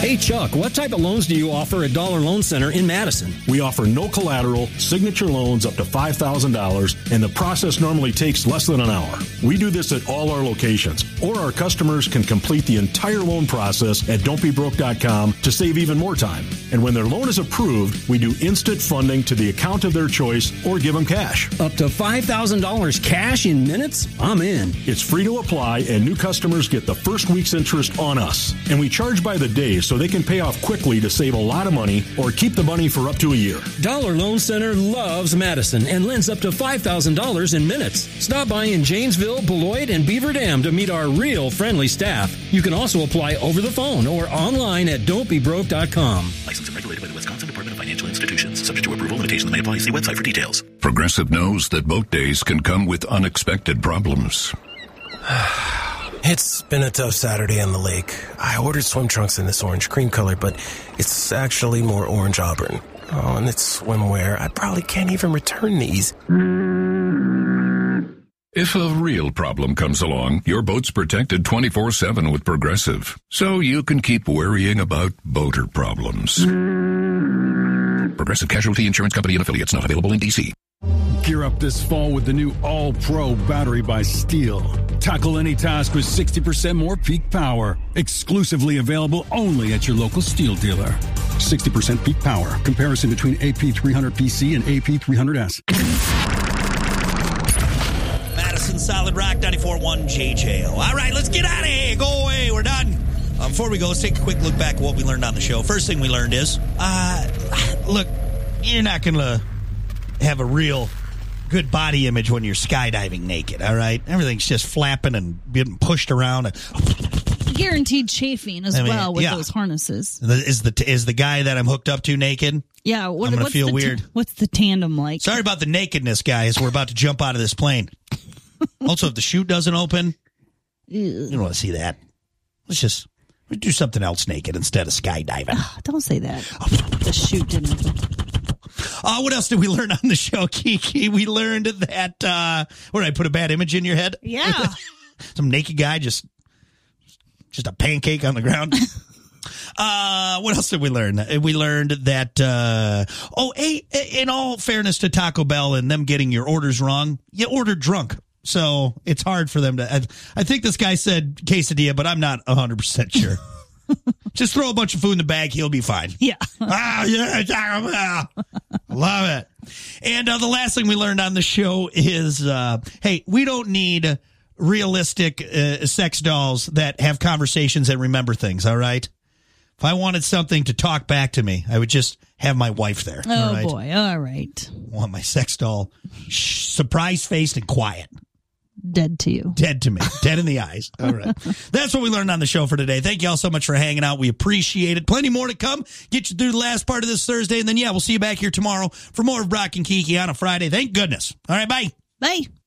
Hey, Chuck, what type of loans do you offer at Dollar Loan Center in Madison? We offer no collateral, signature loans up to $5,000, and the process normally takes less than an hour. We do this at all our locations, or our customers can complete the entire loan process at don'tbebroke.com to save even more time. And when their loan is approved, we do instant funding to the account of their choice or give them cash. Up to $5,000 cash in minutes? I'm in. It's free to apply, and new customers get the first week's interest on us. And we charge by the day so they can pay off quickly to save a lot of money or keep the money for up to a year. Dollar Loan Center loves Madison and lends up to $5,000 in minutes. Stop by in Janesville, Beloit, and Beaver Dam to meet our real friendly staff. You can also apply over the phone or online at don'tbebroke.com. Licensed and regulated by the Wisconsin Department of Financial Institutions. Subject to approval, limitations may apply. See website for details. Progressive knows that boat days can come with unexpected problems. It's been a tough Saturday on the lake. I ordered swim trunks in this orange cream color, but it's actually more orange auburn. Oh, and it's swimwear. I probably can't even return these. If a real problem comes along, your boat's protected 24/7 with Progressive, so you can keep worrying about boater problems. Progressive Casualty Insurance Company and Affiliates, not available in D.C. Gear up this fall with the new All-Pro battery by Steel. Tackle any task with 60% more peak power. Exclusively available only at your local Steel dealer. 60% peak power. Comparison between AP300PC and AP300S. Madison Solid Rock 94.1 JJO. All right, let's get out of here. Go away. We're done. Before we go, let's take a quick look back at what we learned on the show. First thing we learned is, look, you're not going to have a real good body image when you're skydiving naked, all right? Everything's just flapping and getting pushed around. Guaranteed chafing as well with those harnesses. Is the guy that I'm hooked up to naked? Yeah. I'm going to feel weird. What's the tandem like? Sorry about the nakedness, guys. We're about to jump out of this plane. Also, if the chute doesn't open, you don't want to see that. Let's do something else naked instead of skydiving. Don't say that. The chute didn't open. What else did we learn on the show, Kiki? We learned that, where I put a bad image in your head? Yeah. Some naked guy, just a pancake on the ground. What else did we learn? We learned that, in all fairness to Taco Bell and them getting your orders wrong, you ordered drunk. So it's hard for them to, I think this guy said quesadilla, but I'm not 100% sure. Just throw a bunch of food in the bag. He'll be fine. Yeah. Yeah, Taco Bell. Love it. And the last thing we learned on the show is, hey, we don't need realistic sex dolls that have conversations and remember things, all right? If I wanted something to talk back to me, I would just have my wife there. Oh, all right? Boy. All right. I want my sex doll surprise-faced and quiet. Dead to you. Dead to me. Dead in the eyes. All right. That's what we learned on the show for today. Thank you all so much for hanging out. We appreciate it. Plenty more to come. Get you through the last part of this Thursday. And then, we'll see you back here tomorrow for more of Brock and Kiki on a Friday. Thank goodness. All right. Bye. Bye.